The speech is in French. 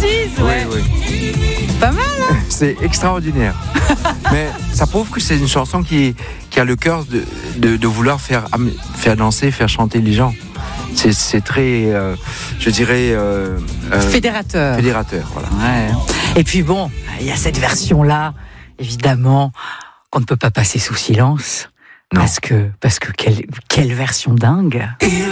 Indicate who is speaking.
Speaker 1: précise, ouais.
Speaker 2: Oui.
Speaker 1: Pas mal, hein?
Speaker 2: C'est extraordinaire. Mais ça prouve que c'est une chanson qui a le cœur de vouloir faire danser, faire chanter les gens. C'est très, je dirais...
Speaker 1: Fédérateur.
Speaker 2: Fédérateur, voilà.
Speaker 1: Ouais. Et puis bon, il y a cette version-là, évidemment, qu'on ne peut pas passer sous silence.
Speaker 2: Non.
Speaker 1: Parce que quelle version dingue.